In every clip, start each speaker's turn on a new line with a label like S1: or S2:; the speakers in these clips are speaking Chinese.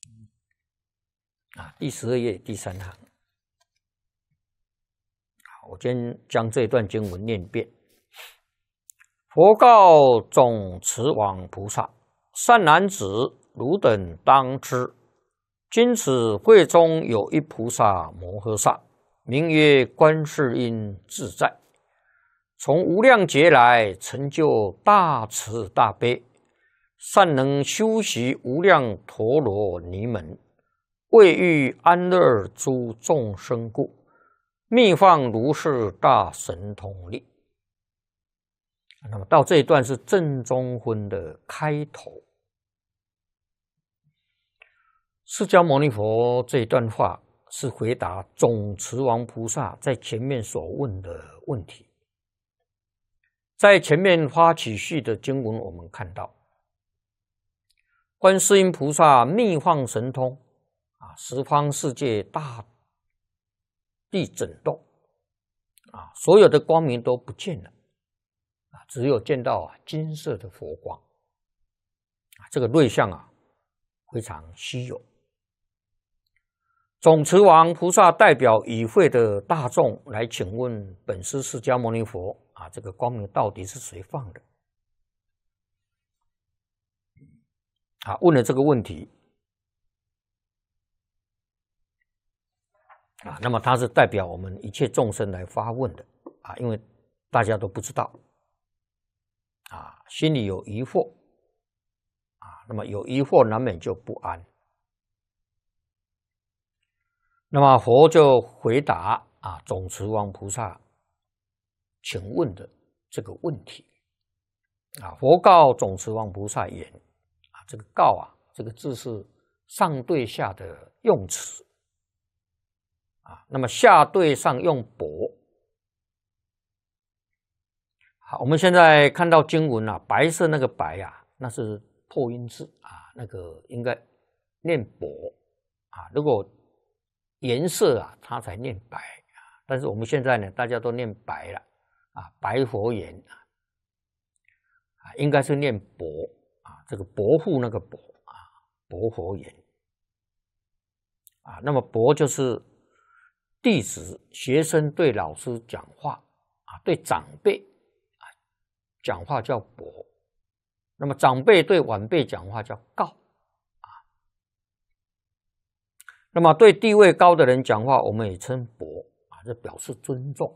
S1: 第12页第3行。我先将这段经文念一遍。佛告总持王菩萨：善男子，汝等当知，今此会中有一菩萨摩诃萨，名曰观世音自在，从无量劫来成就大慈大悲，善能修习无量陀罗尼门，为欲安乐诸众生故，密放如是大神通力。那么到这一段是正中分的开头。释迦牟尼佛这一段话是回答总持王菩萨在前面所问的问题。在前面发起序的经文，我们看到观世音菩萨密放神通，十方世界大地震动，所有的光明都不见了，只有见到金色的佛光，这个瑞相非常稀有。总持王菩萨代表与会的大众来请问本师释迦牟尼佛这个光明到底是谁放的？问了这个问题那么他是代表我们一切众生来发问的因为大家都不知道心里有疑惑那么有疑惑难免就不安。那么佛就回答总持王菩萨请问的这个问题佛告总持王菩萨言这个告这个字是上对下的用词那么下对上用薄。好，我们现在看到经文白色那个白那是破音字那个应该念薄如果颜色它才念白但是我们现在呢大家都念白了白佛言应该是念薄这个薄护那个薄薄佛言那么薄就是弟子学生对老师讲话对长辈讲话叫薄，那么长辈对晚辈讲话叫告那么对地位高的人讲话我们也称薄这表示尊重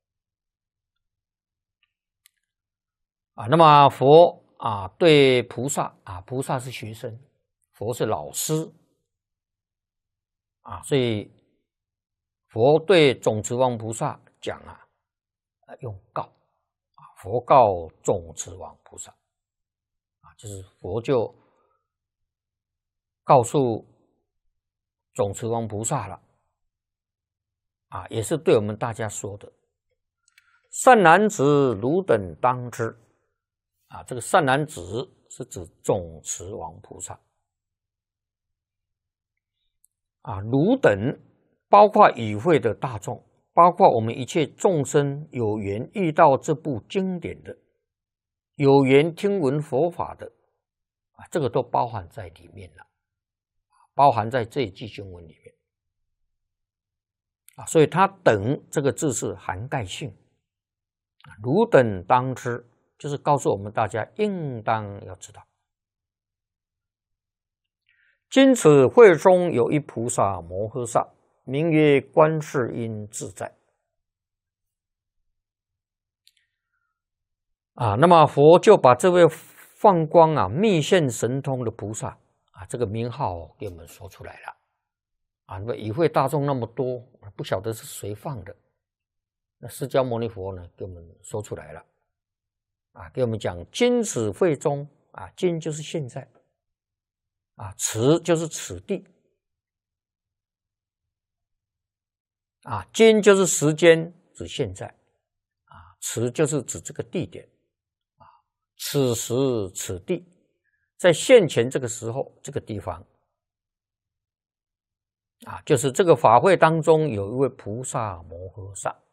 S1: 那么佛对菩萨菩萨是学生，佛是老师所以佛对总持王菩萨讲用告佛告总持王菩萨就是佛就告诉总持王菩萨了也是对我们大家说的。善男子，汝等当知这个善男子是指总持王菩萨汝等包括与会的大众，包括我们一切众生有缘遇到这部经典的，有缘听闻佛法的这个都包含在里面了，包含在这一句经文里面所以它等这个字是涵盖性汝等当知就是告诉我们大家应当要知道，今此会中有一菩萨摩诃萨，名曰观世音自在那么佛就把这位放光密现神通的菩萨这个名号给我们说出来了那么与会大众那么多，不晓得是谁放的，那释迦牟尼佛呢给我们说出来了给我们讲今此会中今就是现在此就是此地今就是时间指现在此就是指这个地点此时此地，在现前这个时候这个地方就是这个法会当中有一位菩萨摩诃萨